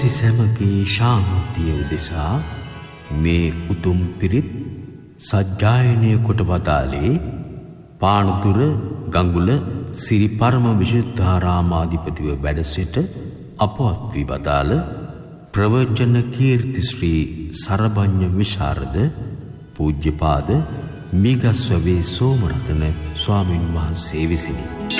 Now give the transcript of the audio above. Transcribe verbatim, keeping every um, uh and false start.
සැමගේ ශාන්තිය උදෙසා මේ උතුම් පිරිත් සජ්ජායනය කොට වදාළේ පානතුර ගඟුල සිරි පරම විශුද්ධාරාමාධිපතිව වැඩ සිට අපවත් වී වදාළ ප්‍රවචන කීර්ති ශ්‍රී සරභඤ්ඤ විශාරද පූජ්‍යපාද මිගස්වවේ සෝමරතන ස්වාමින් වහන්සේ විසිනි.